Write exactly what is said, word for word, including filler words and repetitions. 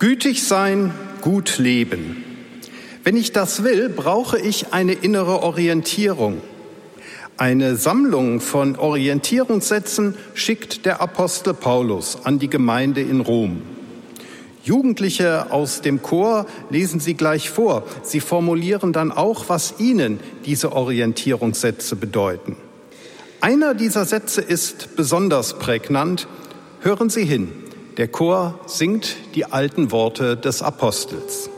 Gütig sein, gut leben. Wenn ich das will, brauche ich eine innere Orientierung. Eine Sammlung von Orientierungssätzen schickt der Apostel Paulus an die Gemeinde in Rom. Jugendliche aus dem Chor lesen sie gleich vor. Sie formulieren dann auch, was ihnen diese Orientierungssätze bedeuten. Einer dieser Sätze ist besonders prägnant. Hören Sie hin. Der Chor singt die alten Worte des Apostels.